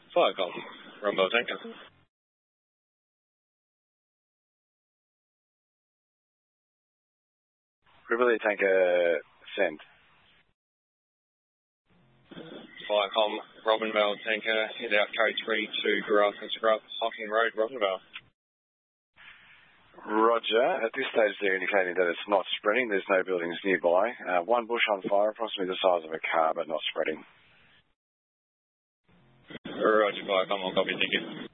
Viacom, Romeo Tanker. Riverlea Tanker, send. Viacom, Robinvale Tanker, head out K3 to Grass and Scrub, Hocking Road, Robinvale. Roger. At this stage, they're indicating that it's not spreading. There's no buildings nearby. One bush on fire, approximately the size of a car, but not spreading. Roger, Viacom, I'll copy, thank you.